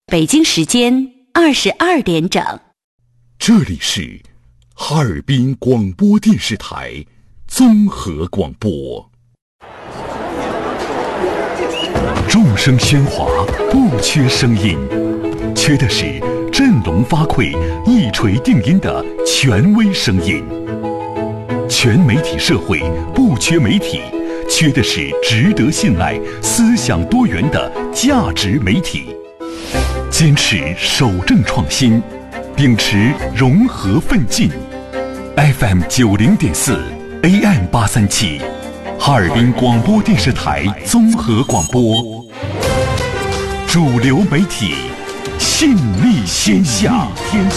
北京时间22点整。 这里是哈尔滨广播电视台综合广播。众声喧哗，不缺声音，缺的是振聋发聩、一锤定音的权威声音。全媒体社会不缺媒体，缺的是值得信赖、思想多元的价值媒体。坚持守正创新，秉持融合奋进。FM 90.4 AM 837，哈尔滨广播电视台综合广播。主流媒体，信力天下。